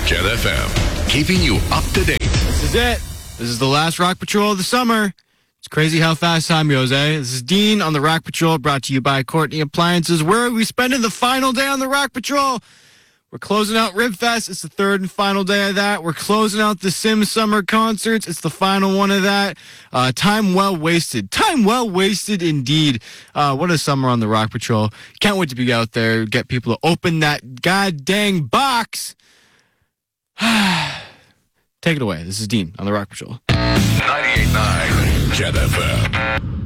Jet FM, keeping you up to date. This is it. This is the last Rock Patrol of the summer. It's crazy how fast time goes, eh? This is Dean on the Rock Patrol, brought to you by Courtney Appliances. Where are we spending the final day on the Rock Patrol? We're closing out Ribfest. It's the third and final day of that. We're closing out the Sim Summer Concerts. It's the final one of that. Time well wasted. Time well wasted indeed. What a summer on the Rock Patrol. Can't wait to be out there, get people to open that god dang box. Take it away. This is Dean on the Rock Patrol. 98.9 Jet FM.